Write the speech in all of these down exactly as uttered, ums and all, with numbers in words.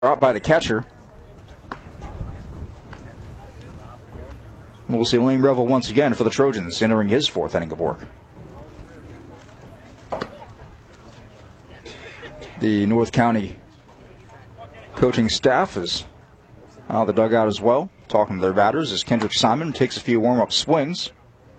Out by the catcher. We'll see Lane Revel once again for the Trojans entering his fourth inning of work. The North County coaching staff is out of the dugout as well, talking to their batters as Kendrick Simon takes a few warm-up swings.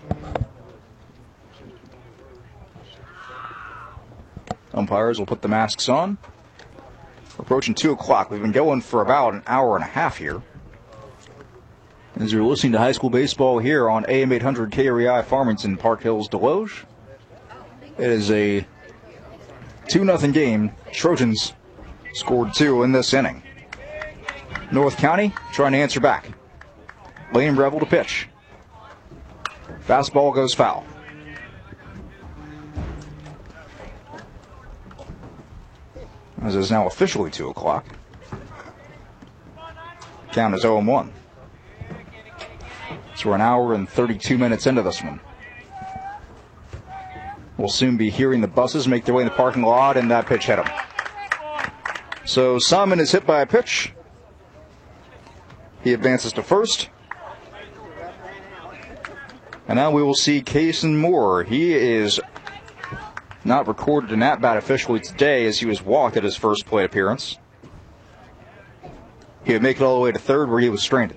Umpires will put the masks on. We're approaching two o'clock. We've been going for about an hour and a half here. As you're listening to high school baseball here on A M eight hundred K R E I Farmington, Park Hills, Deloge. It is a two nothing game. Trojans scored two in this inning. North County trying to answer back. Lane Revel to pitch. Fastball goes foul. As it is now officially two o'clock. Count is oh and one. So we're an hour and thirty-two minutes into this one. We'll soon be hearing the buses make their way in the parking lot, and that pitch hit him. So Simon is hit by a pitch. He advances to first. And now we will see Kason Moore. He is not recorded an at-bat officially today as he was walked at his first plate appearance. He would make it all the way to third where he was stranded.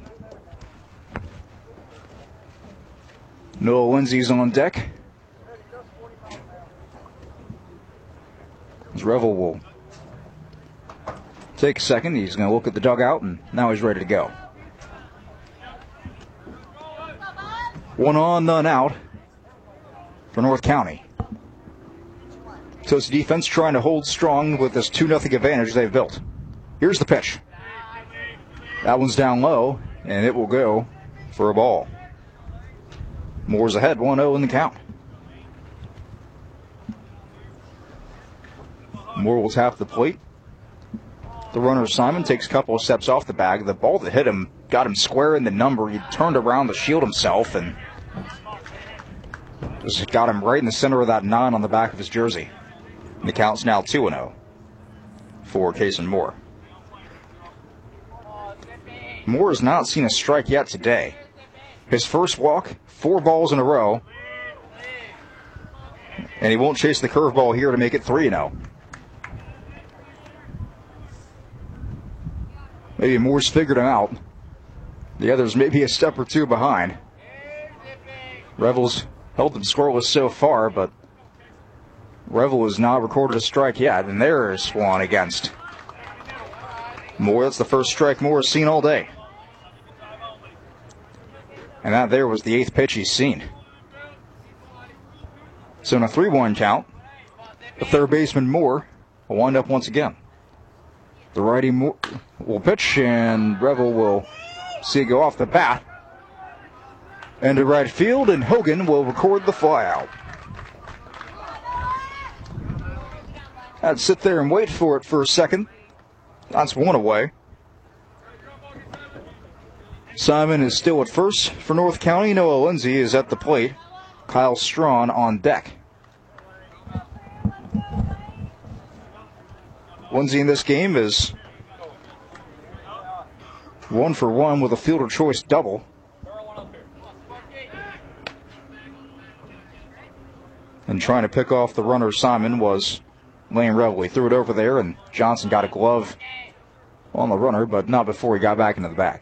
Noah Lindsay's on deck. As Revel will take a second. He's going to look at the dugout, and now he's ready to go. One on, none out for North County. So it's the defense trying to hold strong with this two nothing advantage they've built. Here's the pitch. That one's down low, and it will go for a ball. Moore's ahead, one oh in the count. Moore will tap the plate. The runner, Simon, takes a couple of steps off the bag. The ball that hit him got him square in the number. He turned around to shield himself and just got him right in the center of that nine on the back of his jersey. And the count's now two and oh for Kason Moore. Moore has not seen a strike yet today. His first walk, four balls in a row. And he won't chase the curveball here to make it three and oh. Maybe Moore's figured him out. The others maybe a step or two behind. Revel's held them scoreless so far, but Revel has not recorded a strike yet, and there's one against Moore. That's the first strike Moore has seen all day. And that there was the eighth pitch he's seen. So in a three one count, the third baseman Moore will wind up once again. The righty Moore will pitch, and Revel will see it go off the bat. And to right field, and Hogan will record the flyout. I'd sit there and wait for it for a second. That's one away. Simon is still at first for North County. Noah Lindsay is at the plate. Kyle Strawn on deck. Lindsay in this game is one for one with a fielder choice double. And trying to pick off the runner, Simon, was Lane Revel. He threw it over there, and Johnson got a glove on the runner, but not before he got back into the bag.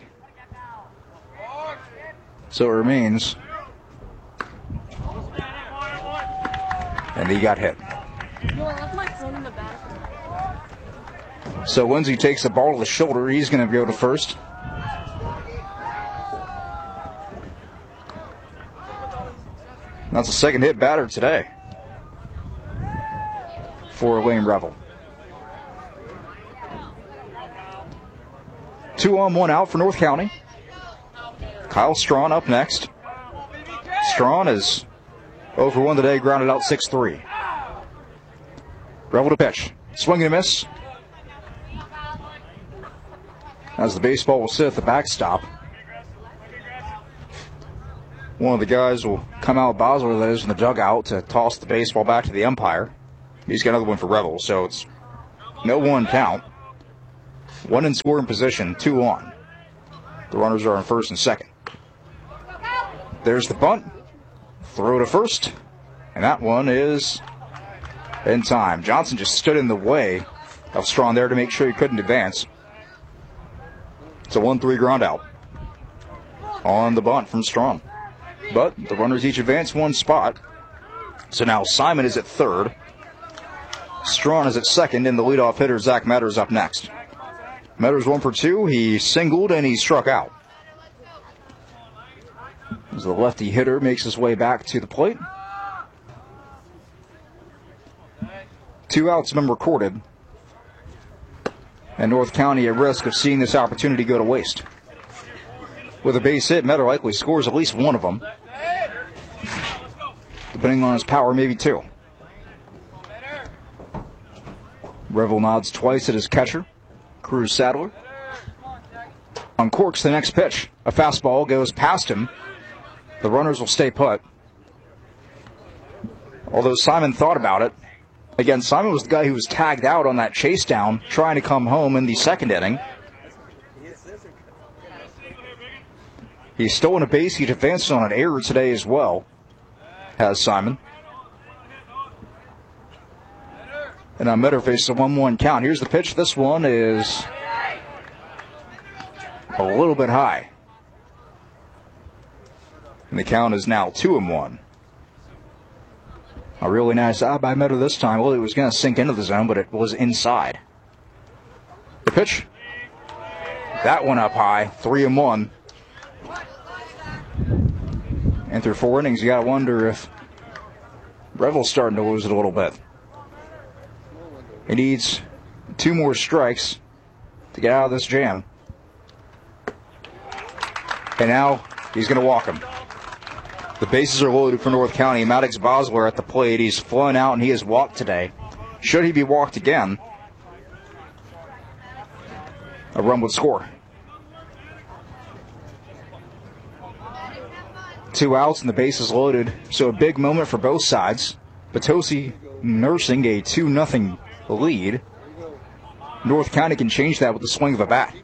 So it remains. And he got hit. So Lindsay takes the ball to the shoulder. He's going to go to first. That's the second hit batter today for Lane Revel. Two on, one out for North County. Kyle Strawn up next. Strawn is oh for one today, grounded out six three. Revel to pitch. Swing and a miss. As the baseball will sit at the backstop. One of the guys will come out, Bosler, that is, in the dugout to toss the baseball back to the umpire. He's got another one for Revel, so it's no one count. One in scoring position, two on. The runners are on first and second. There's the bunt. Throw to first. And that one is in time. Johnson just stood in the way of Strawn there to make sure he couldn't advance. It's a one three ground out on the bunt from Strawn. But the runners each advance one spot. So now Simon is at third. Strawn is at second, and the leadoff hitter, Zach Metter, is up next. Metter's one for two. He singled and he struck out. As the lefty hitter makes his way back to the plate. Two outs have been recorded. And North County at risk of seeing this opportunity go to waste. With a base hit, Metter likely scores at least one of them. Depending on his power, maybe two. Revel nods twice at his catcher, Cruz Sadler. Uncorks the next pitch. A fastball goes past him. The runners will stay put. Although Simon thought about it. Again, Simon was the guy who was tagged out on that chase down, trying to come home in the second inning. He's stolen a base. He advanced on an error today as well, has Simon. And now Metter faces a one one count. Here's the pitch. This one is a little bit high. And the count is now two and one. A really nice eye by Metter this time. Well, it was going to sink into the zone, but it was inside. The pitch. That one up high. Three and one. And through four innings, you got to wonder if Revel's starting to lose it a little bit. He needs two more strikes to get out of this jam. And now he's going to walk him. The bases are loaded for North County. Maddox Bosler at the plate. He's flown out and he has walked today. Should he be walked again, a run would score. Two outs and the bases loaded. So a big moment for both sides. Potosi nursing a two nothing lead. North County can change that with the swing of a bat.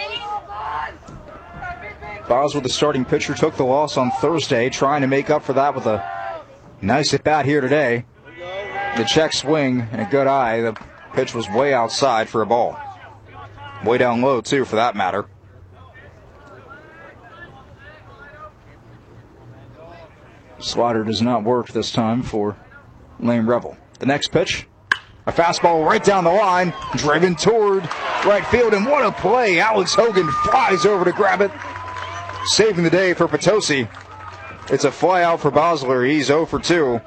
Boswell, the starting pitcher, took the loss on Thursday, trying to make up for that with a nice at bat here today. The check swing and a good eye. The pitch was way outside for a ball. Way down low, too, for that matter. Slider does not work this time for Lane Revel. The next pitch, a fastball right down the line, driven toward right field, and what a play. Alex Hogan flies over to grab it, saving the day for Potosi. It's a fly out for Bosler. He's oh for two.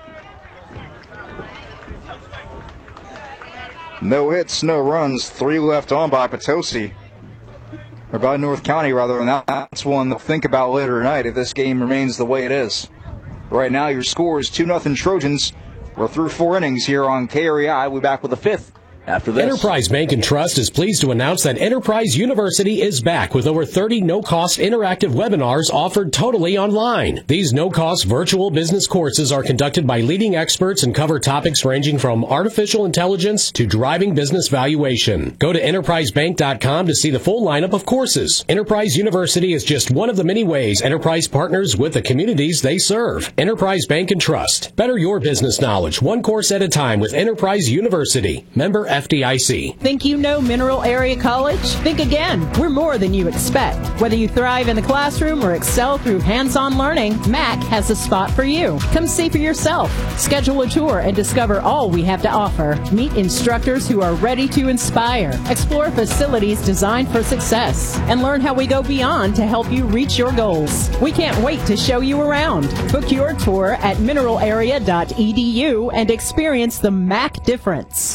No hits, no runs, three left on by Potosi. Or by North County, rather, and that's one to think about later tonight if this game remains the way it is. Right now, your score is two nothing Trojans. We're through four innings here on K R E I. We'll be back with the fifth after this. Enterprise Bank and Trust is pleased to announce that Enterprise University is back with over thirty no-cost interactive webinars offered totally online. These no-cost virtual business courses are conducted by leading experts and cover topics ranging from artificial intelligence to driving business valuation. Go to enterprise bank dot com to see the full lineup of courses. Enterprise University is just one of the many ways Enterprise partners with the communities they serve. Enterprise Bank and Trust. Better your business knowledge, one course at a time with Enterprise University. Member F D I C. Think you know Mineral Area College? Think again. We're more than you expect. Whether you thrive in the classroom or excel through hands-on learning, M A C has a spot for you. Come see for yourself. Schedule a tour and discover all we have to offer. Meet instructors who are ready to inspire. Explore facilities designed for success. And learn how we go beyond to help you reach your goals. We can't wait to show you around. Book your tour at mineral area dot e d u and experience the M A C difference.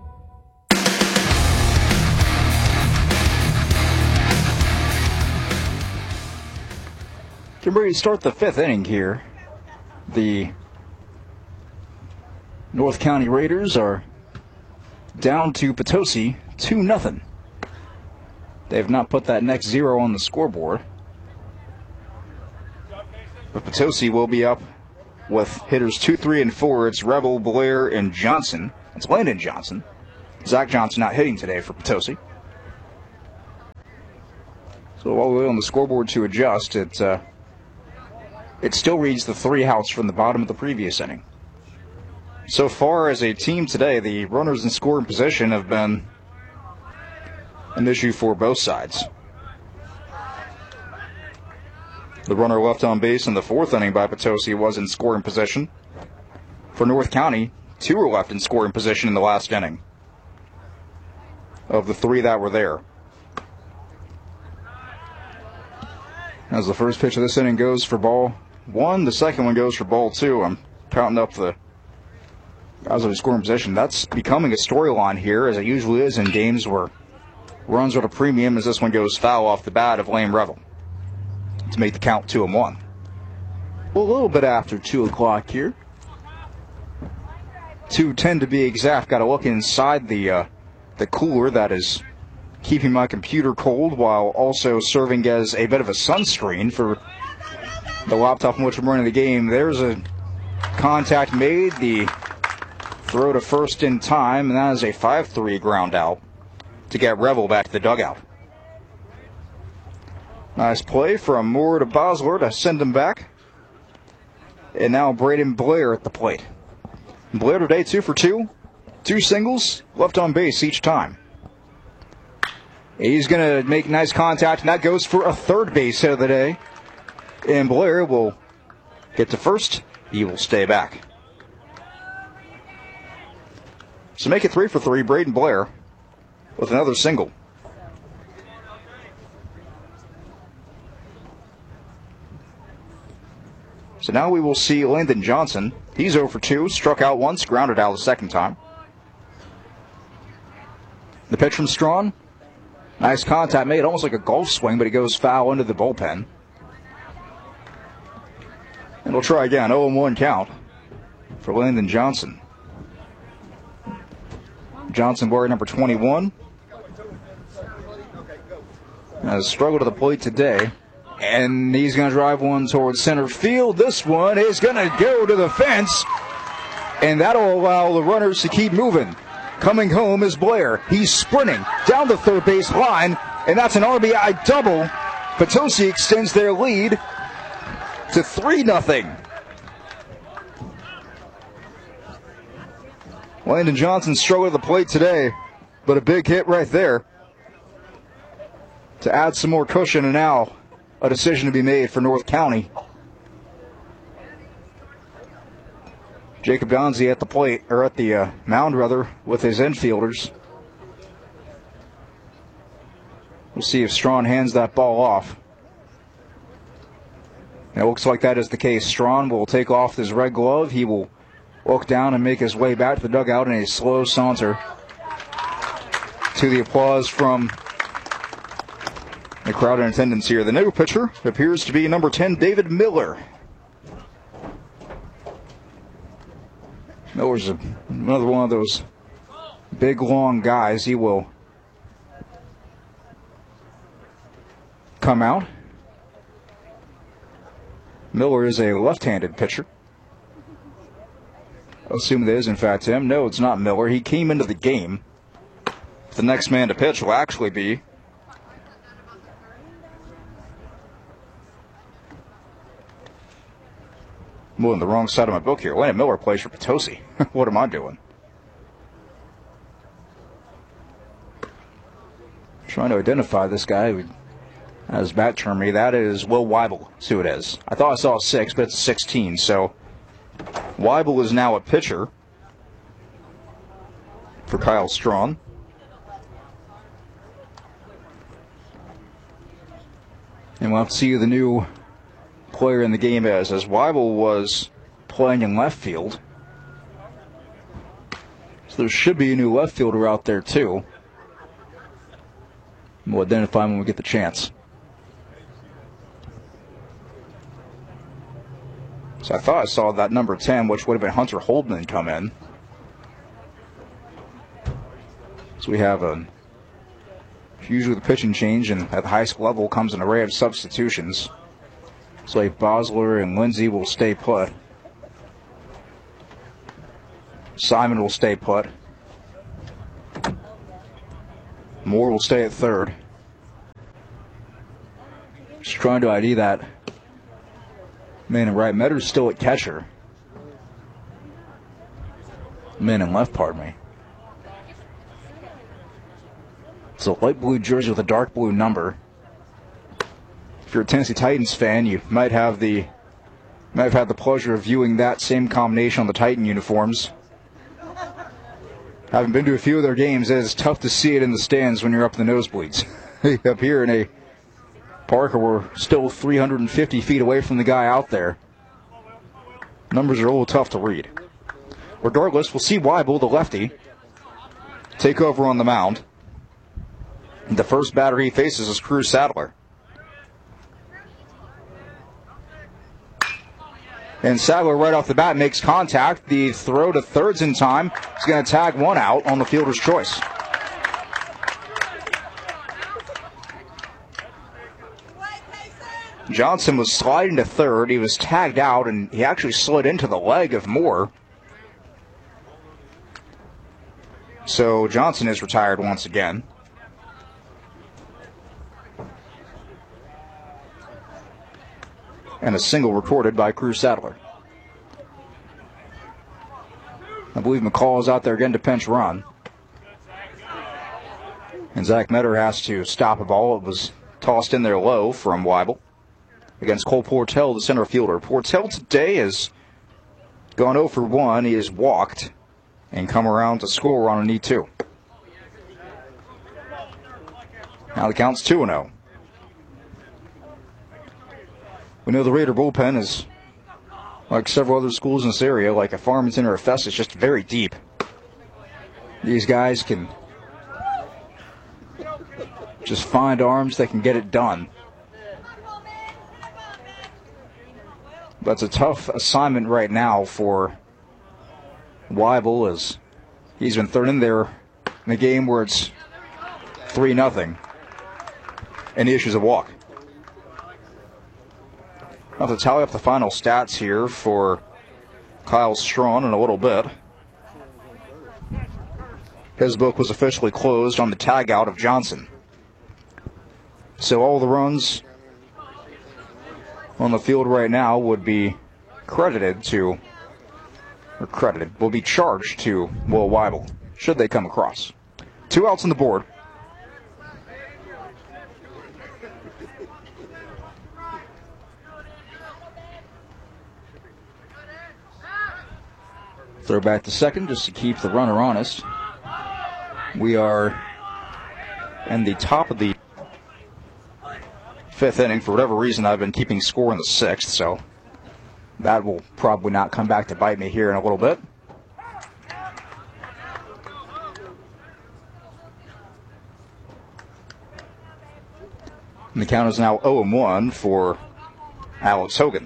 Getting ready to start the fifth inning here. The North County Raiders are down to Potosi two nothing. They have not put that next zero on the scoreboard. But Potosi will be up with hitters two, three, and four. It's Revel, Blair, and Johnson. It's Landon Johnson. Zach Johnson not hitting today for Potosi. So while we wait on the scoreboard to adjust, it, uh, it still reads the three outs from the bottom of the previous inning. So far as a team today, the runners in scoring position have been an issue for both sides. The runner left on base in the fourth inning by Potosi was in scoring position. For North County, two were left in scoring position in the last inning of the three that were there. As the first pitch of this inning goes for ball one, the second one goes for ball two. I'm counting up the guys in scoring position. That's becoming a storyline here, as it usually is in games where runs are at a premium, as this one goes foul off the bat of Lane Revel to make the count two and one. Well, a little bit after two o'clock here. two ten to be exact. Got to look inside the uh, the cooler that is keeping my computer cold while also serving as a bit of a sunscreen for the laptop in which I'm running the game. There's a contact made. The throw to first in time, and that is a five three ground out to get Revel back to the dugout. Nice play from Moore to Bosler to send him back. And now Braden Blair at the plate. Blair today two for two. Two singles, left on base each time. He's going to make nice contact, and that goes for a third base hit of the day. And Blair will get to first. He will stay back. So make it three for three, Braden Blair with another single. So now we will see Landon Johnson. He's zero for two, struck out once, grounded out the second time. The pitch from Strawn. Nice contact made, almost like a golf swing, but he goes foul into the bullpen. And we'll try again, oh and one count for Landon Johnson. Johnson, warrior number twenty-one. Has struggled to the plate today. And he's going to drive one towards center field. This one is going to go to the fence. And that'll allow the runners to keep moving. Coming home is Blair. He's sprinting down the third base line. And that's an R B I double. Potosi extends their lead to three nothing. Landon Johnson struggled at the plate today, but a big hit right there to add some more cushion, and now a decision to be made for North County. Jacob Gonzi at the plate, or at the uh, mound rather, with his infielders. We'll see if Strawn hands that ball off. And it looks like that is the case. Strawn will take off his red glove. He will walk down and make his way back to the dugout in a slow saunter, to the applause from the crowd in attendance here. The new pitcher appears to be number ten, David Miller. Miller's a, another one of those big, long guys. He will come out. Miller is a left-handed pitcher. I'll assume that is, in fact, him. No, it's not Miller. He came into the game. The next man to pitch will actually be I'm moving the wrong side of my book here. Landon Miller plays for Potosi. What am I doing? Trying to identify this guy who has bat term me. That is Will Weibel. See who it is. I thought I saw a six, but it's a sixteen. So Weibel is now a pitcher for Kyle Strawn. And we'll have to see who the new player in the game is, as Weibel was playing in left field. So there should be a new left fielder out there too. We'll identify him when we get the chance. So I thought I saw that number ten, which would have been Hunter Holdman, come in. So we have a usually the pitching change, and at the high school level comes an array of substitutions. So like Bosler and Lindsay will stay put. Simon will stay put. Moore will stay at third. Just trying to I D that man in right. Metter's still at catcher. Man in left, pardon me. It's a light blue jersey with a dark blue number. If you're a Tennessee Titans fan, you might have the might have had the pleasure of viewing that same combination on the Titan uniforms. Having been to a few of their games, it is tough to see it in the stands when you're up in the nosebleeds. Up here in a park where we're still three hundred fifty feet away from the guy out there. Numbers are a little tough to read. Regardless, we'll see Weibel, the lefty, take over on the mound. The first batter he faces is Cruz Sadler. And Sadler right off the bat makes contact. The throw to third's in time. He's going to tag one out on the fielder's choice. Johnson was sliding to third. He was tagged out, and he actually slid into the leg of Moore. So Johnson is retired once again. And a single recorded by Cruz Sadler. I believe McCall is out there again to pinch run. And Zach Metter has to stop a ball. It was tossed in there low from Weibel against Cole Portell, the center fielder. Portell today has gone oh for one. He has walked and come around to score on an E two. Now the count's two and oh. We know the Raider bullpen is, like several other schools in this area, like a Farmington or a Festus, just very deep. These guys can just find arms that can get it done. But it's a tough assignment right now for Weibel, as he's been thrown in there in a game where it's three nothing and he issues a walk. I'll have to tally up the final stats here for Kyle Strawn in a little bit. His book was officially closed on the tag out of Johnson. So all the runs on the field right now would be credited to, or credited, will be charged to Will Weibel, should they come across. Two outs on the board. Throw back to second just to keep the runner honest. We are in the top of the fifth inning. For whatever reason, I've been keeping score in the sixth, so that will probably not come back to bite me here in a little bit. And the count is now oh and one for Alex Hogan.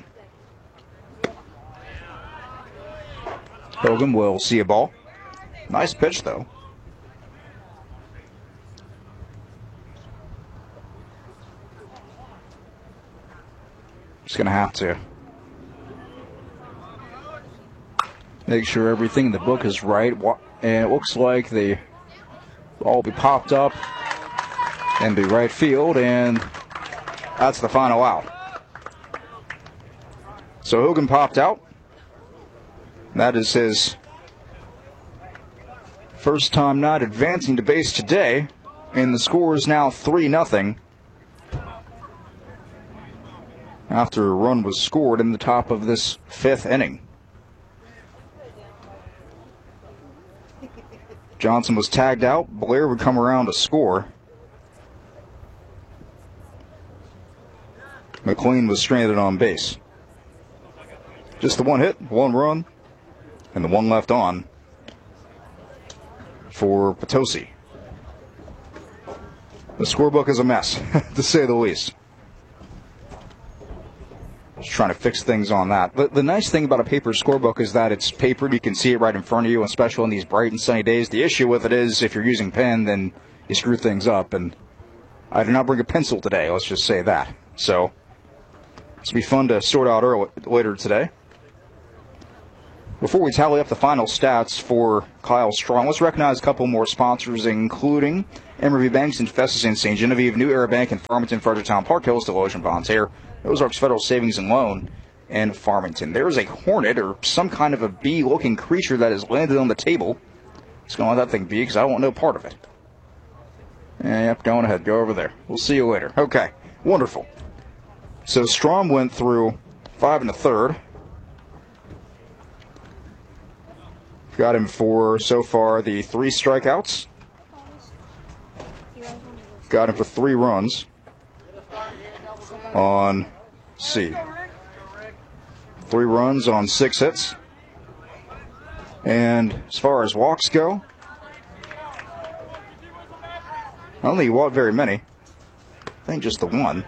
Hogan will see a ball. Nice pitch, though. Just going to have to make sure everything in the book is right. And it looks like the ball will be popped up in the right field, and that's the final out. So Hogan popped out. That is his first time not advancing to base today, and the score is now three nothing after a run was scored in the top of this fifth inning. Johnson was tagged out. Blair would come around to score. McLean was stranded on base. Just the one hit, one run, and the one left on for Potosi. The scorebook is a mess, to say the least. Just trying to fix things on that. But the nice thing about a paper scorebook is that it's papered. You can see it right in front of you, especially on these bright and sunny days. The issue with it is if you're using pen, then you screw things up. And I did not bring a pencil today, let's just say that. So this will be fun to sort out early, later today. Before we tally up the final stats for Kyle Strong, let's recognize a couple more sponsors, including Emery Banks and Festus and Saint Genevieve, New Era Bank in Farmington, Fredericktown, Park Hills, Deloge, Vontaire, Ozarks Federal Savings and Loan in Farmington. There's a hornet or some kind of a bee-looking creature that has landed on the table. It's going to let that thing be because I won't know part of it. Yep, going ahead. Go over there. We'll see you later. Okay, wonderful. So Strom went through five and a third. Got him for, so far, the three strikeouts. Got him for three runs on, let's see, three runs on six hits. And as far as walks go, I don't think he walked very many. I think just the one.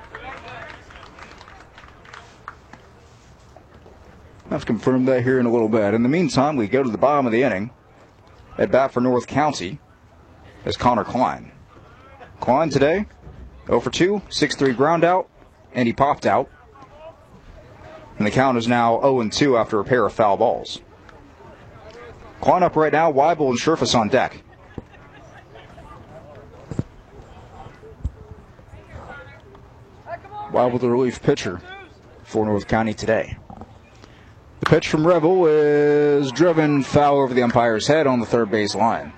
I'll have to confirm that here in a little bit. In the meantime, we go to the bottom of the inning. At bat for North County is Connor Klein. Klein today, oh for two, six three ground out, and he popped out. And the count is now oh and two after a pair of foul balls. Klein up right now, Weibel and Scherfus on deck. Weibel, the relief pitcher for North County today. The pitch from Revel is driven foul over the umpire's head on the third base line.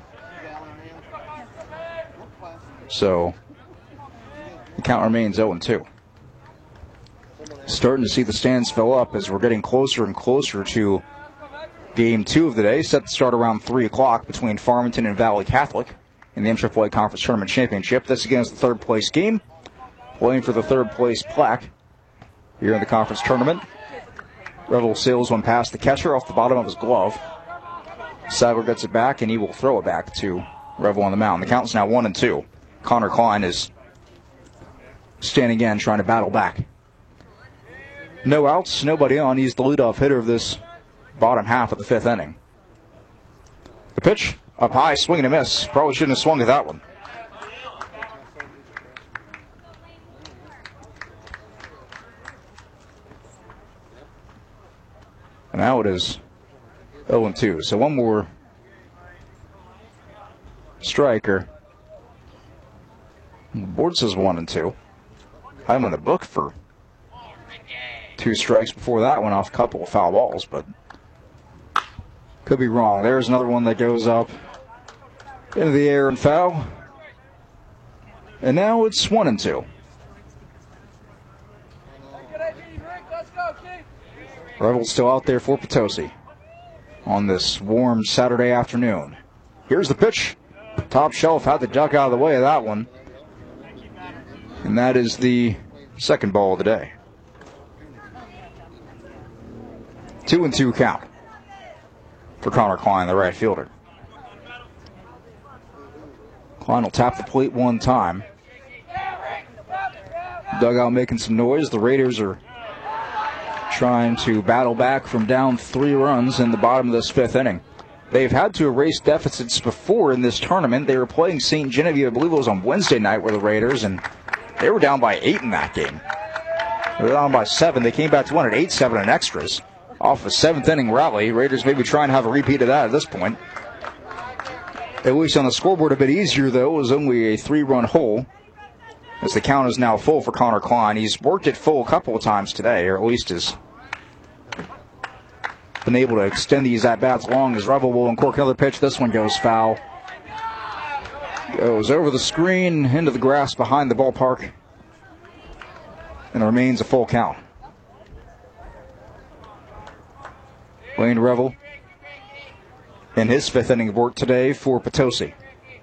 So the count remains oh and two. Starting to see the stands fill up as we're getting closer and closer to game two of the day, set to start around three o'clock between Farmington and Valley Catholic in the M triple A Conference Tournament Championship. This against the third place game, playing for the third place plaque here in the conference tournament. Revel sails one past the catcher off the bottom of his glove. Sadler gets it back, and he will throw it back to Revel on the mound. The count's now one and two. Connor Klein is standing in, trying to battle back. No outs, nobody on. He's the leadoff hitter of this bottom half of the fifth inning. The pitch up high, swing and a miss. Probably shouldn't have swung at that one. And now it is oh and two. So one more striker. The board says one and two. I'm in the book for two strikes before that one off a couple of foul balls, but could be wrong. There's another one that goes up into the air and foul. And now it's one and two. Revel's still out there for Potosi on this warm Saturday afternoon. Here's the pitch. Top shelf had the duck out of the way of that one. And that is the second ball of the day. Two and two count for Connor Klein, the right fielder. Klein will tap the plate one time. Dugout making some noise. The Raiders are trying to battle back from down three runs in the bottom of this fifth inning. They've had to erase deficits before in this tournament. They were playing Saint Genevieve, I believe it was on Wednesday night, were the Raiders, and they were down by eight in that game. They were down by seven. They came back to win at eight seven in extras off a seventh inning rally. Raiders maybe trying to have a repeat of that at this point. At least on the scoreboard a bit easier, though. It was only a three-run hole as the count is now full for Connor Klein. He's worked it full a couple of times today, or at least has been able to extend these at-bats long as Revel will uncork another pitch. This one goes foul. Goes over the screen, into the grass behind the ballpark, and remains a full count. Wayne Revel in his fifth inning of work today for Potosi.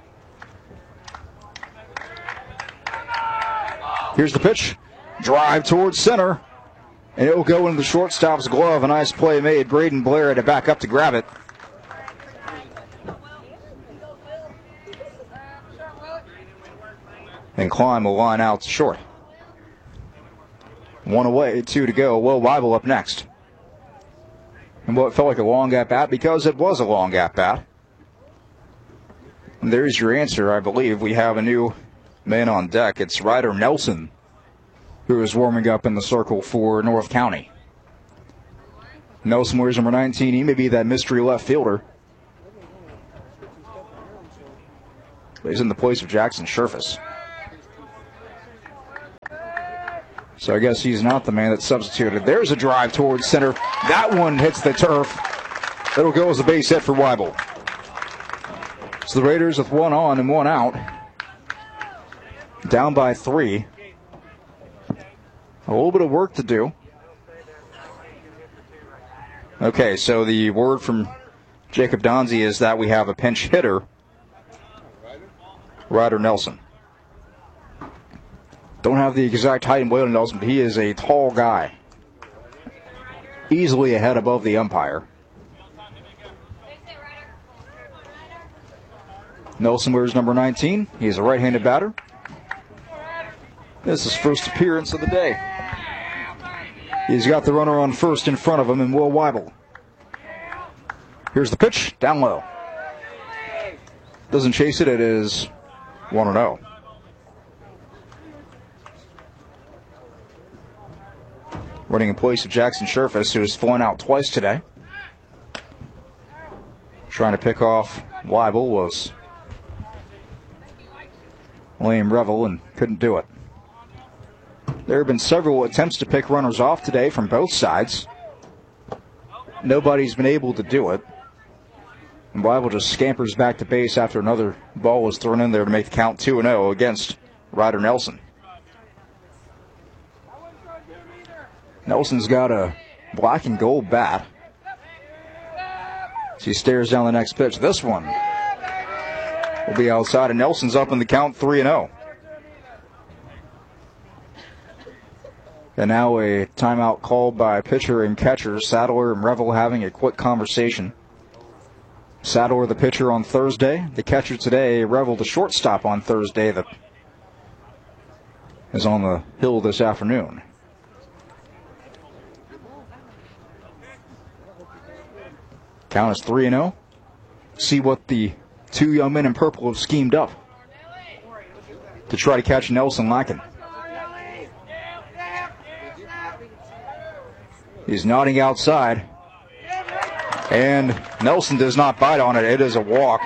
Here's the pitch. Drive towards center. And it will go into the shortstop's glove. A nice play made. Braden Blair had to back up to grab it. And Klein will line out to short. One away, two to go. Will Weibel up next. And what felt like a long at-bat, because it was a long at-bat. And there's your answer, I believe. We have a new man on deck. It's Ryder Nelson, who is warming up in the circle for North County. Nelson wears number nineteen. He may be that mystery left fielder. He's in the place of Jackson Scherfus. So I guess he's not the man that's substituted. There's a drive towards center. That one hits the turf. It'll go as a base hit for Weibel. So the Raiders with one on and one out. Down by three. A little bit of work to do. Okay, so the word from Jacob Donzie is that we have a pinch hitter, Ryder Nelson. Don't have the exact height and weight of Nelson, but he is a tall guy. Easily a head above the umpire. Nelson wears number nineteen. He's a right-handed batter. This is his first appearance of the day. He's got the runner on first in front of him, and Will Weibel. Here's the pitch, down low. Doesn't chase it, it is one and oh. Running in place of Jackson Scherfus, who has flown out twice today. Trying to pick off Weibel was Liam Revel and couldn't do it. There have been several attempts to pick runners off today from both sides. Nobody's been able to do it. And Weibel just scampers back to base after another ball was thrown in there to make the count two and oh against Ryder Nelson. Nelson's got a black and gold bat. She stares down the next pitch. This one will be outside, and Nelson's up in the count three and oh. And now a timeout called by pitcher and catcher. Sadler and Revel having a quick conversation. Sadler, the pitcher, on Thursday. The catcher today, Revel, the shortstop on Thursday, that is on the hill this afternoon. Count is three and oh. See what the two young men in purple have schemed up to try to catch Nelson lacking. He's nodding outside. And Nelson does not bite on it. It is a walk.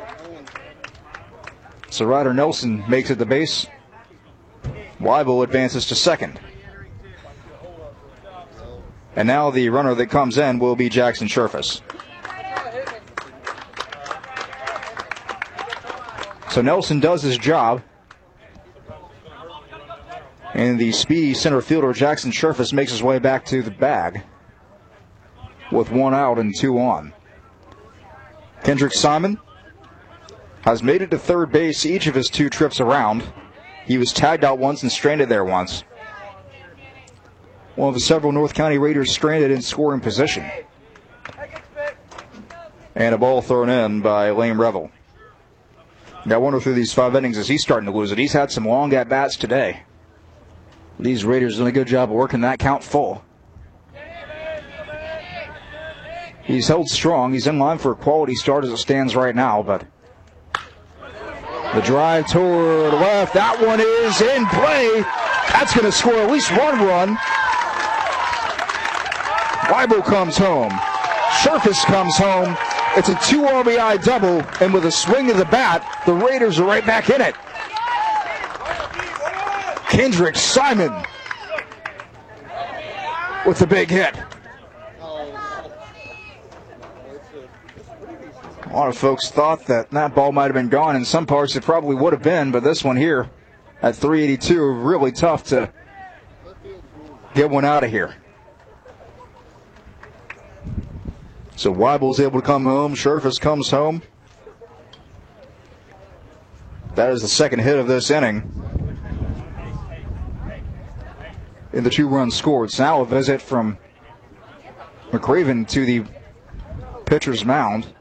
So Ryder Nelson makes it to base. Weibel advances to second. And now the runner that comes in will be Jackson Scherfus. So Nelson does his job. And the speedy center fielder, Jackson Scherfus, makes his way back to the bag with one out and two on. Kendrick Simon has made it to third base each of his two trips around. He was tagged out once and stranded there once. One of the several North County Raiders stranded in scoring position. And a ball thrown in by Liam Revel. Now I wonder through these five innings, is he starting to lose it? He's had some long at-bats today. These Raiders done a good job of working that count full. He's held strong. He's in line for a quality start as it stands right now, but the drive toward left, that one is in play. That's going to score at least one run. Weibel comes home. Scherfus comes home. It's a two R B I double, and with a swing of the bat, the Raiders are right back in it. Kendrick Simon with the big hit. A lot of folks thought that that ball might have been gone. In some parts it probably would have been, but this one here at three eighty-two, really tough to get one out of here. So Weibel's able to come home. Scherfus comes home. That is the second hit of this inning. In the two runs scored. So now a visit from McRaven to the pitcher's mound.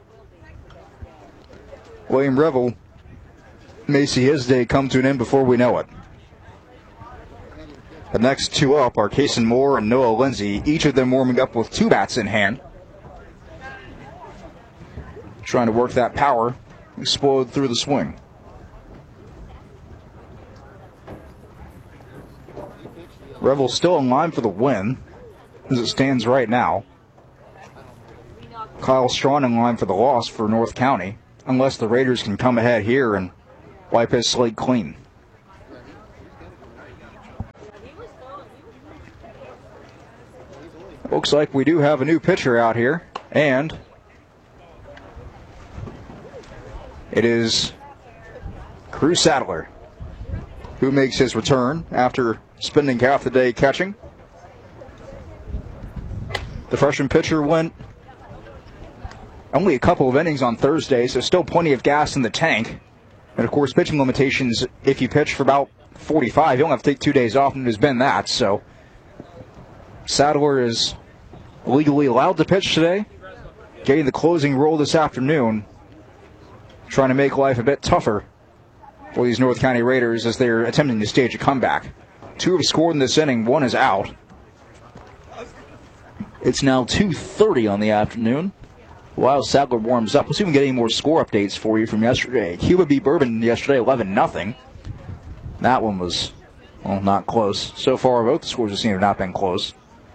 William Revel may see his day come to an end before we know it. The next two up are Kason Moore and Noah Lindsay, each of them warming up with two bats in hand. Trying to work that power, explode through the swing. Revel still in line for the win, as it stands right now. Kyle Strawn in line for the loss for North County, unless the Raiders can come ahead here and wipe his slate clean. Looks like we do have a new pitcher out here, and it is Crew Sadler who makes his return after spending half the day catching. The freshman pitcher went only a couple of innings on Thursday, so still plenty of gas in the tank. And, of course, pitching limitations, if you pitch for about forty-five, you don't have to take two days off, and there's been that. So Sadler is legally allowed to pitch today, getting the closing role this afternoon, trying to make life a bit tougher for these North County Raiders as they're attempting to stage a comeback. Two have scored in this inning, one is out. It's now two thirty on the afternoon. While Sadler warms up, let's see if we can get any more score updates for you from yesterday. Cuba beat Bourbon yesterday, eleven nothing. That one was, well, not close. So far, both the scores seem to have not been close.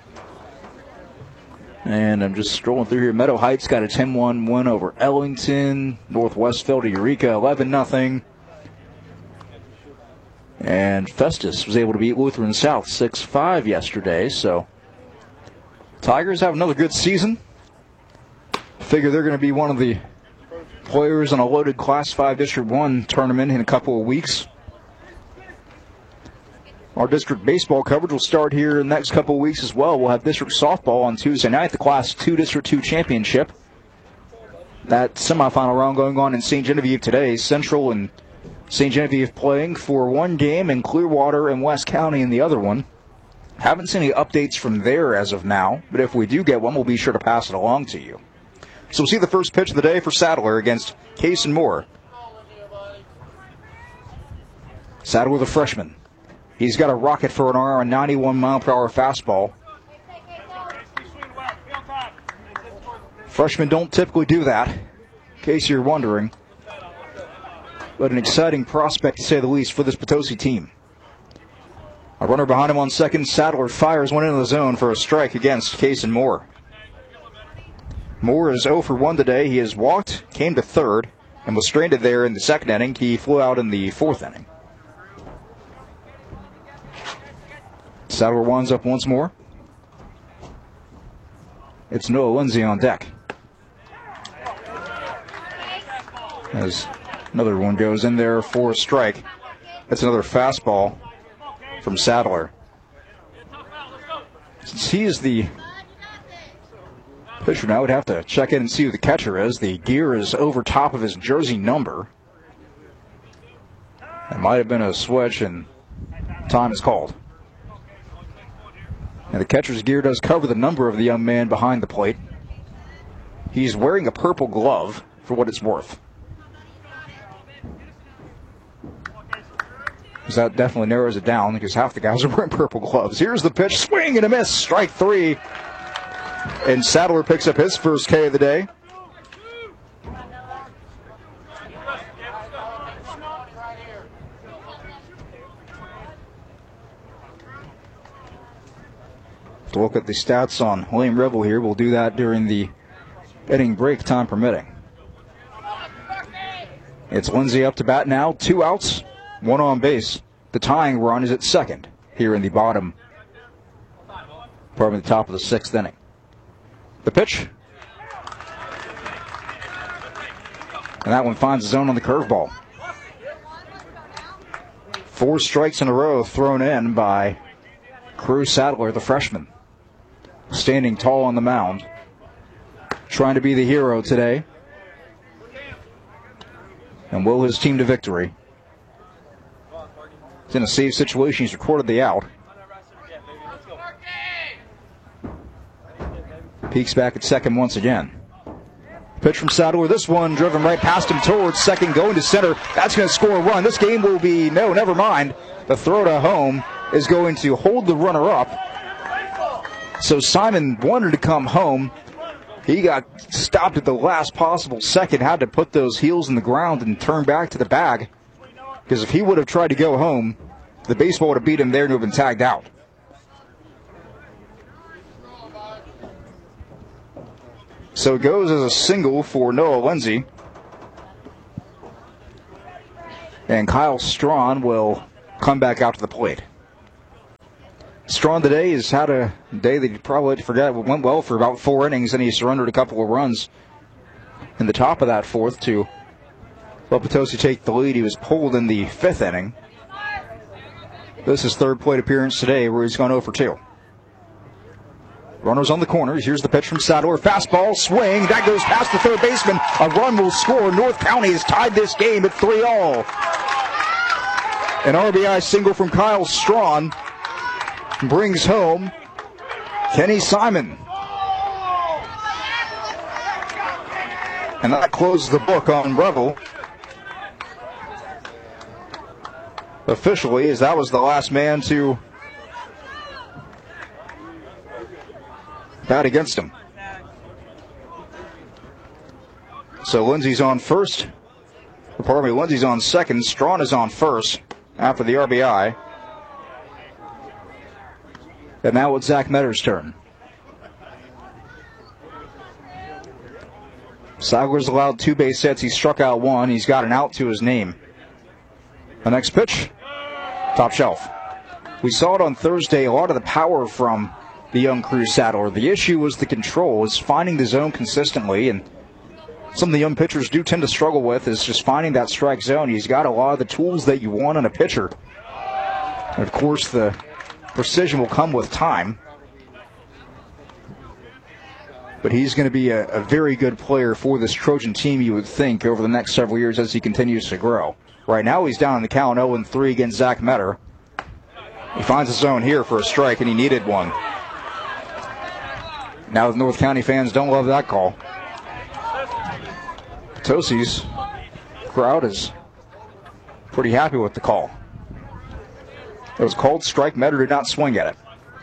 And I'm just scrolling through here. Meadow Heights got a ten one win over Ellington. Northwest fell to Eureka, eleven nothing. And Festus was able to beat Lutheran South six five yesterday. So Tigers have another good season. Figure they're going to be one of the players on a loaded Class five District one tournament in a couple of weeks. Our district baseball coverage will start here in the next couple of weeks as well. We'll have district softball on Tuesday night, the Class two District two Championship. That semifinal round going on in Saint Genevieve today. Central and Saint Genevieve playing for one game, and Clearwater and West County in the other one. Haven't seen any updates from there as of now, but if we do get one, we'll be sure to pass it along to you. So we'll see the first pitch of the day for Sadler against Cason Moore. Sadler, the freshman. He's got a rocket for an arm, a ninety-one mile per hour fastball. Freshmen don't typically do that, in case you're wondering. But an exciting prospect, to say the least, for this Potosi team. A runner behind him on second. Sadler fires one into the zone for a strike against Cason Moore. Moore is oh for one today. He has walked, came to third, and was stranded there in the second inning. He flew out in the fourth inning. Sadler winds up once more. It's Noah Lindsay on deck. As another one goes in there for a strike. That's another fastball from Sadler. Since he is the pitcher now, would have to check in and see who the catcher is. The gear is over top of his jersey number. It might have been a switch, and time is called. And the catcher's gear does cover the number of the young man behind the plate. He's wearing a purple glove, for what it's worth. Because that definitely narrows it down, because half the guys are wearing purple gloves. Here's the pitch, swing and a miss, strike three. And Sadler picks up his first K of the day. To look at the stats on William Revel here. We'll do that during the inning break, time permitting. It's Lindsay up to bat now. Two outs, one on base. The tying run is at second here in the bottom, probably the top of the sixth inning. The pitch. And that one finds the zone on the curveball. Four strikes in a row thrown in by Crew Sadler, the freshman. Standing tall on the mound. Trying to be the hero today. And will his team to victory. He's in a safe situation. He's recorded the out. Peeks back at second once again. Pitch from Sadler. This one driven right past him towards second, going to center. That's going to score a run. This game will be, no, never mind. The throw to home is going to hold the runner up. So Simon wanted to come home. He got stopped at the last possible second, had to put those heels in the ground and turn back to the bag. Because if he would have tried to go home, the baseball would have beat him there and would have been tagged out. So it goes as a single for Noah Lindsay. And Kyle Strawn will come back out to the plate. Strawn today has had a day that you probably forgot went well for about four innings, and he surrendered a couple of runs in the top of that fourth to let Potosi take the lead. He was pulled in the fifth inning. This is his third plate appearance today where he's gone oh for two. Runners on the corners. Here's the pitch from Sadler. Fastball, swing. That goes past the third baseman. A run will score. North County has tied this game at three all. An R B I single from Kyle Strawn brings home Kenny Simon. And that closes the book on Revel. Officially, as that was the last man to bat against him. So Lindsay's on first. Pardon me, Lindsay's on second. Strawn is on first after the R B I. And now it's Zach Metter's turn. Sadler's allowed two base hits. He struck out one. He's got an out to his name. The next pitch, top shelf. We saw it on Thursday, a lot of the power from the young Cruz Sadler. The issue was the control, is finding the zone consistently, and some of the young pitchers do tend to struggle with is just finding that strike zone. He's got a lot of the tools that you want in a pitcher. And of course, the precision will come with time. But he's going to be a, a very good player for this Trojan team, you would think, over the next several years as he continues to grow. Right now he's down in the count oh and three against Zach Metter. He finds a zone here for a strike, and he needed one. Now the North County fans don't love that call. Potosi's crowd is pretty happy with the call. It was called strike. Metter did not swing at it.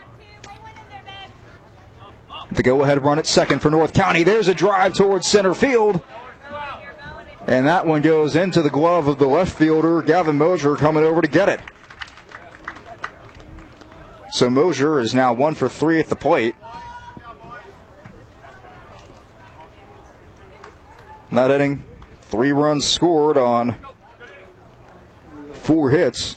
The go-ahead run at second for North County. There's a drive towards center field. And that one goes into the glove of the left fielder, Gavin Mosier, coming over to get it. So Mosier is now one for three at the plate. That inning, three runs scored on four hits.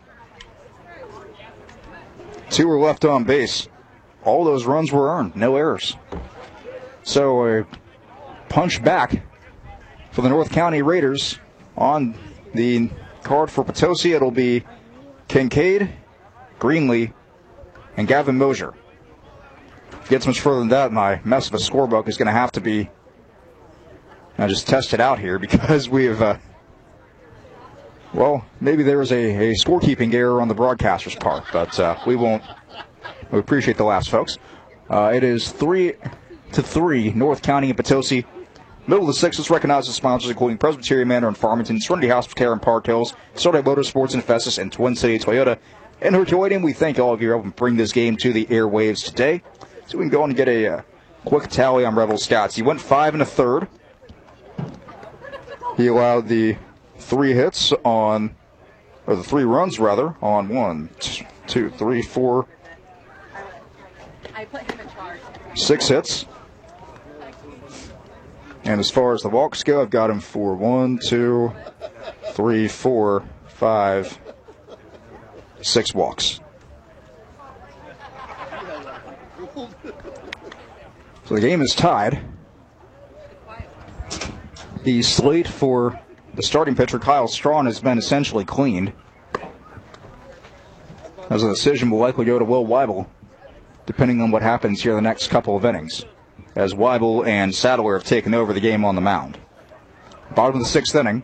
Two were left on base. All those runs were earned, no errors. So a punch back for the North County Raiders. On the card for Potosi, it'll be Kincaid, Greenlee, and Gavin Mosier. If it gets much further than that, my mess of a scorebook is going to have to be I just test it out here because we have, uh, well, maybe there was a, a scorekeeping error on the broadcaster's part, but uh, we won't. We appreciate the laughs, folks. Uh, it is three to three, North County and Potosi. Middle of the sixth, let's recognize the sponsors, including Presbyterian Manor in Farmington, Serenity Hospital in Park Hills, Soda Motorsports in Festus, and Twin City Toyota. In Herculaneum, we thank all of you for helping bring this game to the airwaves today. So we can go on and get a uh, quick tally on Rebel stats. He went five and a third. He allowed the three hits on, or the three runs rather, on one, two, three, four, six hits. And as far as the walks go, I've got him for one, two, three, four, five, six walks. So the game is tied. The slate for the starting pitcher, Kyle Strawn, has been essentially cleaned, as a decision will likely go to Will Weibel, depending on what happens here the next couple of innings, as Weibel and Sadler have taken over the game on the mound. Bottom of the sixth inning.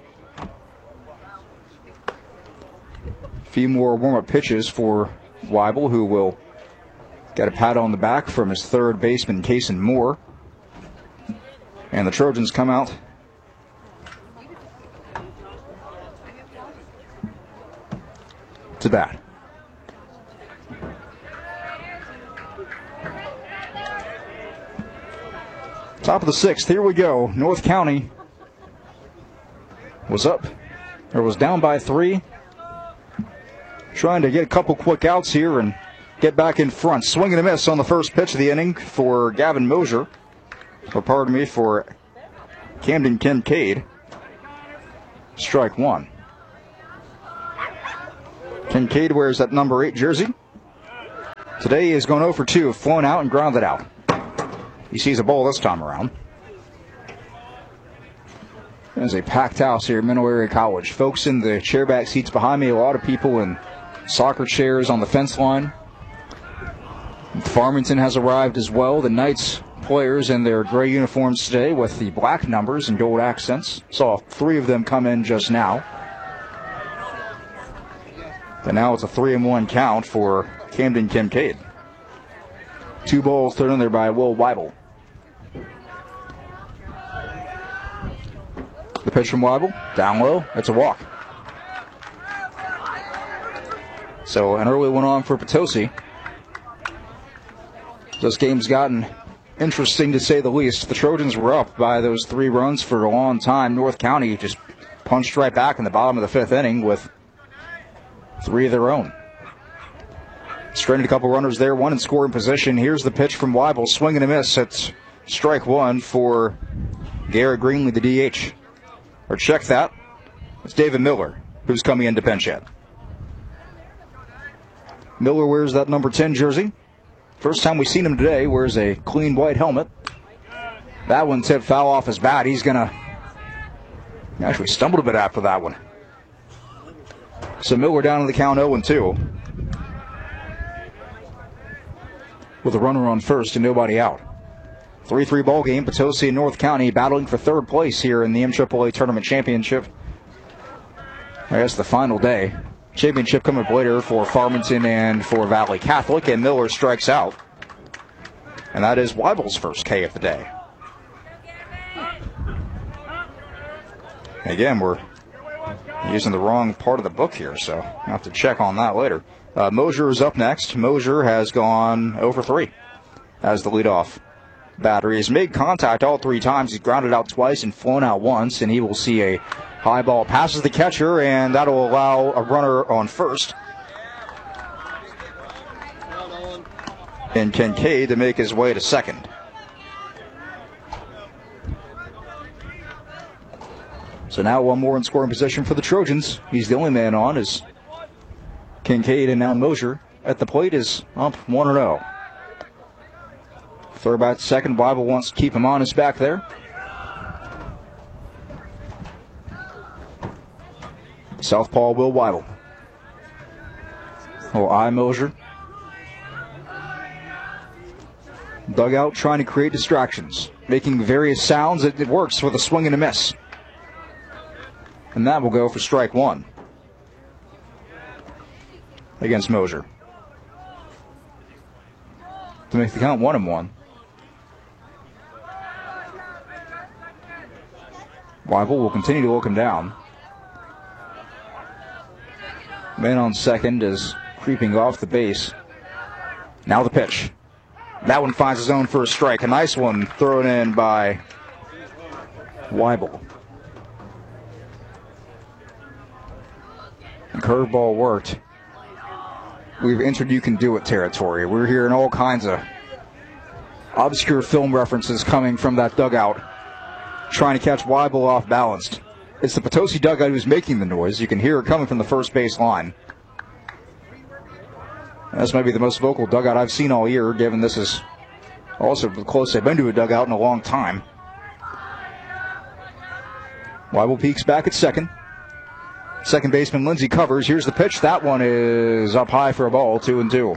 A few more warm-up pitches for Weibel, who will get a pat on the back from his third baseman, Kason Moore. And the Trojans come out to bat. Top of the sixth, here we go. North County was up, or was down by three. Trying to get a couple quick outs here and get back in front. Swing and a miss on the first pitch of the inning for Gavin Mosier. or pardon me, for Camden Kincaid. Strike one. Kincaid wears that number eight jersey. Today he has gone oh for two, flown out and grounded out. He sees a ball this time around. There's a packed house here at Mineral Area College. Folks in the chairback seats behind me, a lot of people in soccer chairs on the fence line. Farmington has arrived as well. The Knights players in their gray uniforms today with the black numbers and gold accents. Saw three of them come in just now. And now it's a three and one count for Camden Kincaid. Two balls thrown in there by Will Weibel. The pitch from Weibel, down low, it's a walk. So an early one on for Potosi. This game's gotten interesting to say the least. The Trojans were up by those three runs for a long time. North County just punched right back in the bottom of the fifth inning with three of their own. Stranded a couple runners there, one in scoring position. Here's the pitch from Weibel, swing and a miss. It's strike one for Garrett Greenlee, the D H. Or check that, it's David Miller, who's coming in to pinch hit. Miller wears that number ten jersey. First time we've seen him today, wears a clean white helmet. That one's hit foul off his bat. He's going to actually stumbled a bit after that one. So Miller down in the count oh and two. With a runner on first and nobody out. three three ball game. Potosi and North County battling for third place here in the M triple A Tournament Championship. I guess the final day. Championship coming up later for Farmington and for Valley Catholic, and Miller strikes out. And that is Weibel's first K of the day. Again, we're using the wrong part of the book here, so I'll have to check on that later. Uh, Mosier is up next. Mosier has gone oh for three as the leadoff batter. He's made contact all three times. He's grounded out twice and flown out once, and he will see a high ball passes the catcher, and that'll allow a runner on first. And Kincaid to make his way to second. So now one more in scoring position for the Trojans. He's the only man on as Kincaid, and now Mosier at the plate is up one and oh. Throw back to second. Weibel wants to keep him honest back there. Southpaw Will Weibel. Oh, I Mosier. Dugout trying to create distractions, making various sounds. It, it works with a swing and a miss. And that will go for strike one against Mosier. To make the count one and one. Weibel will continue to look him down. Man on second is creeping off the base. Now the pitch. That one finds his own for a strike. A nice one thrown in by Weibel. Curveball worked. We've entered you can do it territory. We're hearing all kinds of obscure film references coming from that dugout, trying to catch Weibel off balanced. It's the Potosi dugout who's making the noise. You can hear it coming from the first base line. That's maybe the most vocal dugout I've seen all year, given this is also the closest I've been to a dugout in a long time. Weibel peeks back at second. Second baseman Lindsey covers. Here's the pitch. That one is up high for a ball, two and two.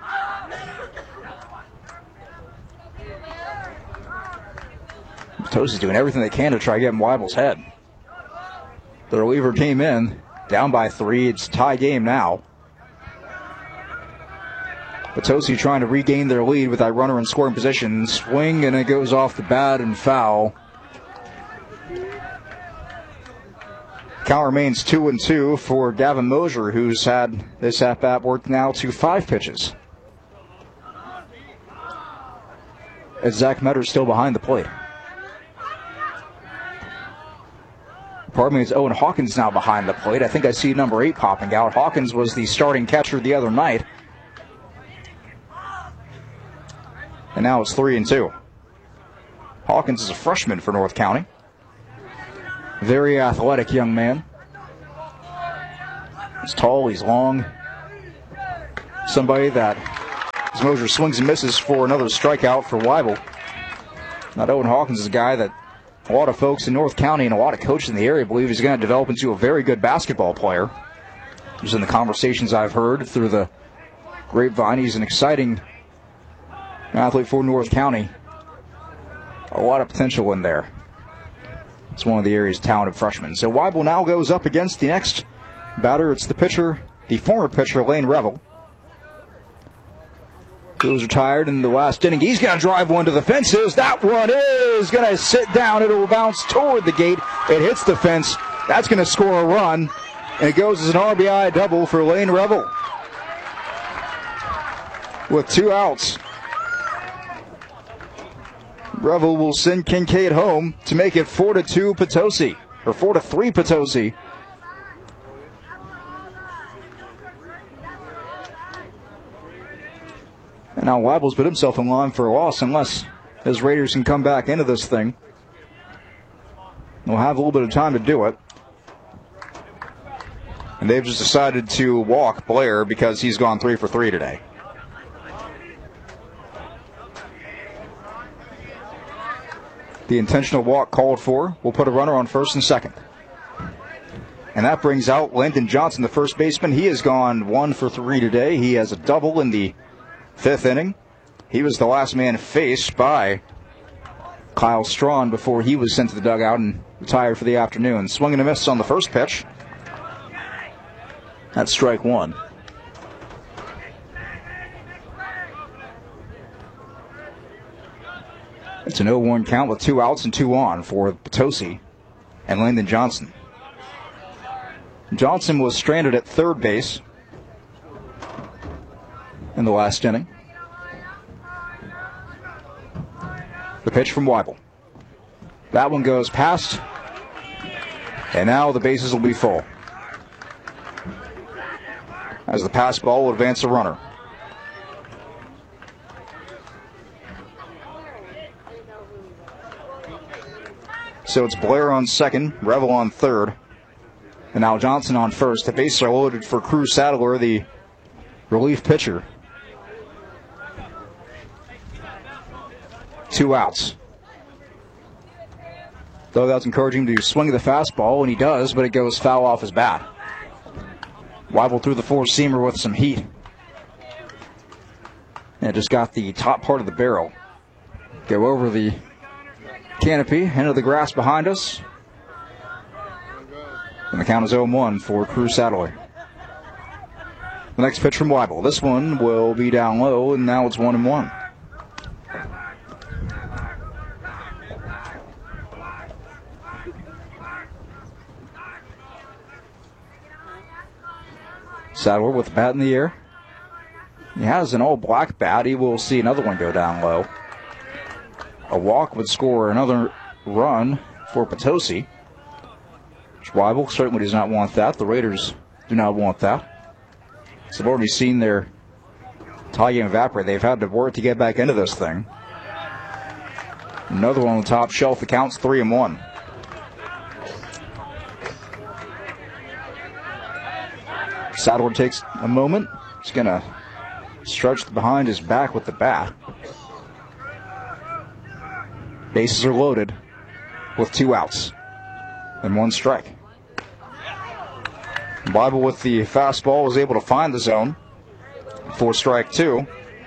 Potosi's doing everything they can to try getting Weibel's head. The reliever came in, down by three. It's a tie game now. Potosi trying to regain their lead with that runner in scoring position. Swing, and it goes off the bat and foul. Count remains two and two for Gavin Mosier, who's had this at-bat worked now to five pitches. As Zach Metter's still behind the plate. Pardon me, it's Owen Hawkins now behind the plate. I think I see number eight popping out. Hawkins was the starting catcher the other night. And now it's three and two. Hawkins is a freshman for North County. Very athletic young man. He's tall, he's long. Somebody that, as Mosier swings and misses for another strikeout for Weibel. Now, Owen Hawkins is a guy that a lot of folks in North County and a lot of coaches in the area believe he's going to develop into a very good basketball player. Just in the conversations I've heard through the grapevine, he's an exciting athlete for North County. A lot of potential in there. It's one of the area's talented freshmen. So Weibel now goes up against the next batter. It's the pitcher, the former pitcher, Lane Revel. He was retired in the last inning. He's going to drive one to the fences. That one is going to sit down. It will bounce toward the gate. It hits the fence. That's going to score a run. And it goes as an R B I double for Lane Revel. With two outs. Revel will send Kincaid home to make it four to two Potosi. Or four to three Potosi. And now Weibel's put himself in line for a loss unless his Raiders can come back into this thing. They'll have a little bit of time to do it. And they've just decided to walk Blair because he's gone three for three today. The intentional walk called for will put a runner on first and second. And that brings out Landon Johnson, the first baseman. He has gone one for three today. He has a double in the fifth inning. He was the last man faced by Kyle Strawn before he was sent to the dugout and retired for the afternoon. Swing and a miss on the first pitch. That's strike one. It's an oh one count with two outs and two on for Potosi and Landon Johnson. Johnson was stranded at third base in the last inning. The pitch from Weibel. That one goes past. And now the bases will be full. As the pass ball will advance a runner. So it's Blair on second, Revel on third, and now Johnson on first. The bases are loaded for Cruz Sadler, the relief pitcher. Two outs. Though that's encouraging to swing the fastball, and he does, but it goes foul off his bat. Weibel threw the four-seamer with some heat. And it just got the top part of the barrel. Go over the canopy, into the grass behind us. And the count is oh one for Cruz Sadler. The next pitch from Weibel. This one will be down low, and now it's one and one. Sadler with the bat in the air. He has an all-black bat. He will see another one go down low. A walk would score another run for Potosi. Weibel certainly does not want that. The Raiders do not want that. So they've already seen their tie game evaporate. They've had to work to get back into this thing. Another one on the top shelf. The count's three and one. Sadler takes a moment. He's going to stretch behind his back with the bat. Bases are loaded with two outs and one strike. Weibel with the fastball was able to find the zone for strike two.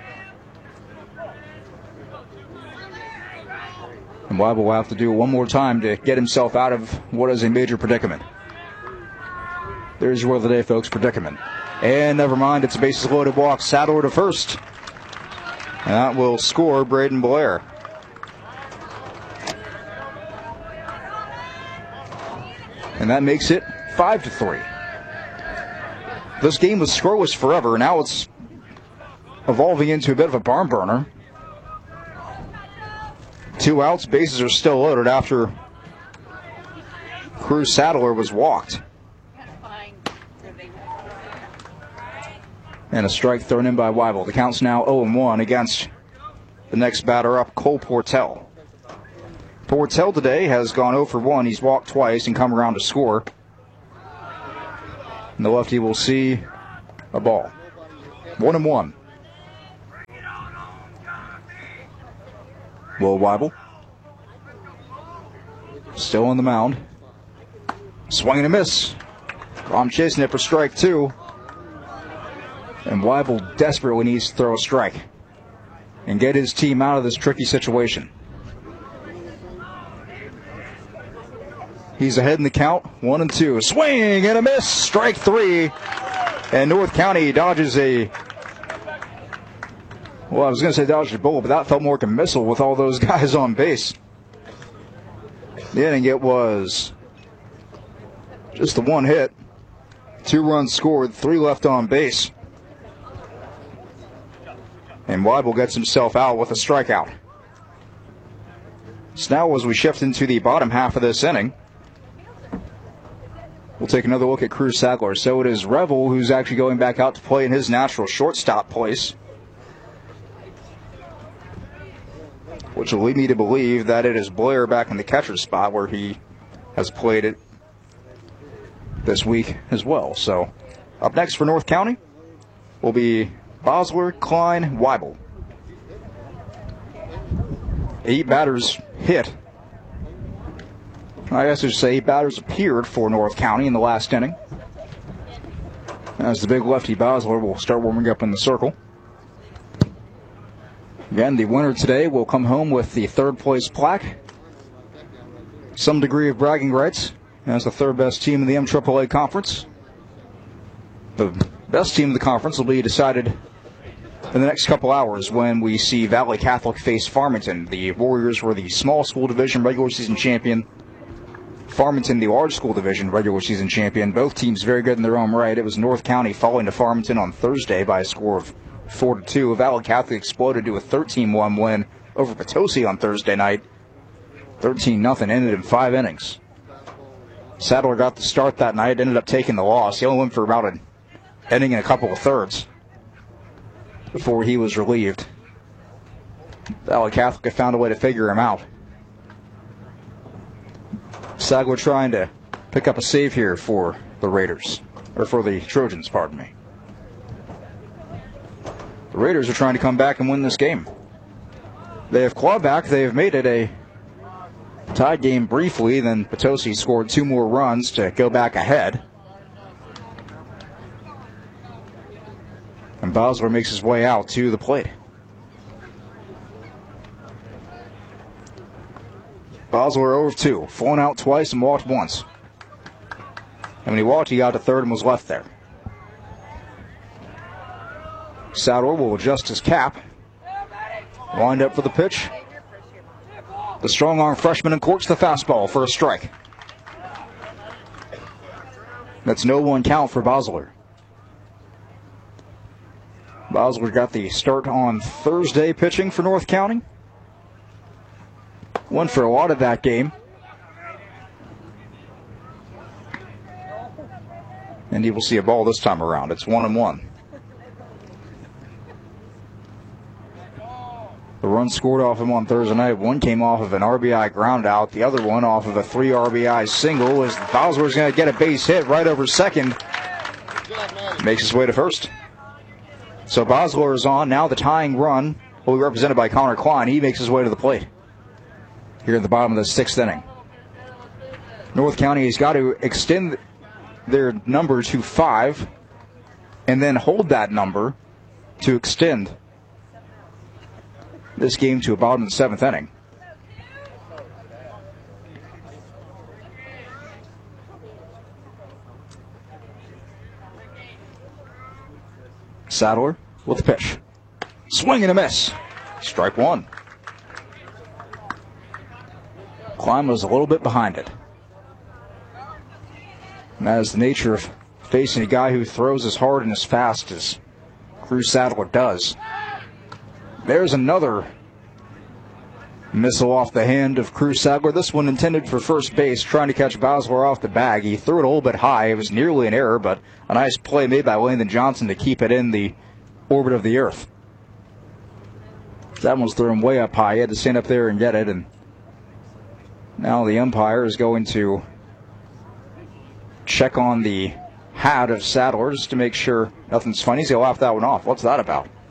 And Weibel will have to do it one more time to get himself out of what is a major predicament. There's your word of the day, folks, predicament. And never mind, it's a bases loaded walk. Sadler to first. And that will score Braden Blair. And that makes it five to three. This game was scoreless forever. Now it's evolving into a bit of a barn burner. Two outs, bases are still loaded after Cruz Sadler was walked. And a strike thrown in by Weibel. The count's now oh and one against the next batter up, Cole Portell. Portell today has gone zero for one. He's walked twice and come around to score. And the lefty will see a ball. One and one. Will Weibel. Still on the mound. Swing and a miss. I'm chasing it for strike two. And Weibel desperately needs to throw a strike and get his team out of this tricky situation. He's ahead in the count. One and two. Swing and a miss. Strike three. And North County dodges a... Well, I was going to say dodged a bullet, but that felt more like a missile with all those guys on base. The inning, it was just the one hit. Two runs scored, three left on base. And Weibel gets himself out with a strikeout. So now as we shift into the bottom half of this inning, we'll take another look at Cruz Sadler. So it is Revel who's actually going back out to play in his natural shortstop place, which will lead me to believe that it is Blair back in the catcher's spot where he has played it this week as well. So up next for North County will be Bosler, Klein, Weibel. Eight batters hit. I guess I should say eight batters appeared for North County in the last inning, as the big lefty Bosler will start warming up in the circle. Again, the winner today will come home with the third place plaque, some degree of bragging rights as the third best team in the M triple A conference. The best team in the conference will be decided in the next couple hours when we see Valley Catholic face Farmington. The Warriors were the small school division regular season champion. Farmington, the large school division regular season champion. Both teams very good in their own right. It was North County falling to Farmington on Thursday by a score of four to two. Valley Catholic exploded to a thirteen one win over Potosi on Thursday night. thirteen nothing, ended in five innings. Sadler got the start that night, ended up taking the loss. He only went for about an inning and a couple of thirds before he was relieved. Valley Catholic had found a way to figure him out. Sadler trying to pick up a save here for the Raiders, or for the Trojans, pardon me. The Raiders are trying to come back and win this game. They have clawed back. They have made it a tied game briefly. Then Potosi scored two more runs to go back ahead. And Bosler makes his way out to the plate. Bosler over two, flown out twice and walked once. And when he walked, he got to third and was left there. Sadler will adjust his cap. Lined up for the pitch. The strong arm freshman uncorks the fastball for a strike. That's no one count for Bosler. Bosler got the start on Thursday pitching for North County. Went for a lot of that game. And he will see a ball this time around. It's one and one. The run scored off him on Thursday night. One came off of an R B I ground out. The other one off of a three R B I single, as Bosler's going to get a base hit right over second. Makes his way to first. So Bosler is on. Now the tying run will be represented by Connor Klein. He makes his way to the plate here at the bottom of the sixth inning. North County has got to extend their number to five and then hold that number to extend this game to a bottom of the seventh inning. Sadler with the pitch. Swing and a miss. Strike one. Klein was a little bit behind it. And that is the nature of facing a guy who throws as hard and as fast as Cruz Sadler does. There's another missile off the hand of Cruz Sadler. This one intended for first base, trying to catch Bosler off the bag. He threw it a little bit high. It was nearly an error, but a nice play made by Landon Johnson to keep it in the orbit of the earth. That one's thrown way up high. He had to stand up there and get it, and Now the umpire is going to check on the hat of Sadler just to make sure nothing's funny. He's going to laugh that one off. What's that about?